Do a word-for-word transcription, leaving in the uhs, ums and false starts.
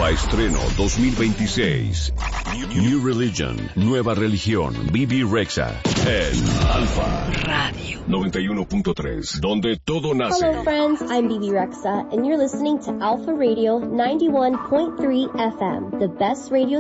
Alfa Estreno dos mil veintiséis. New Religion, nueva religión, Bibi Rexha. En Alfa Radio noventa y uno punto tres, donde todo nace. Hello friends, I'm Bibi Rexha, and you're listening to Alpha Radio ninety-one point three F M, the best radio